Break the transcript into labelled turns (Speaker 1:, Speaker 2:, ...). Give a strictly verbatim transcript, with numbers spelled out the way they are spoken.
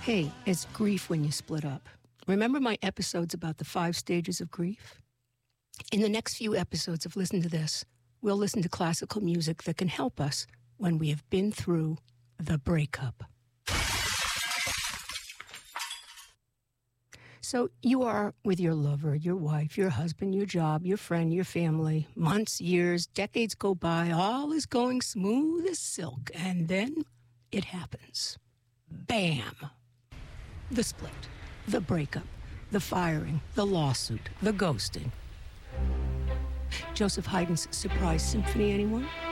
Speaker 1: Hey, it's grief when you split up. Remember my episodes about the five stages of grief? In the next few episodes of Listen to This, we'll listen to classical music that can help us when we have been through the breakup. So you are with your lover, your wife, your husband, your job, your friend, your family. Months, years, decades go by. All is going smooth as silk. And then it happens. Bam! The split, the breakup, the firing, the lawsuit, the ghosting. Joseph Haydn's Surprise Symphony, anyone?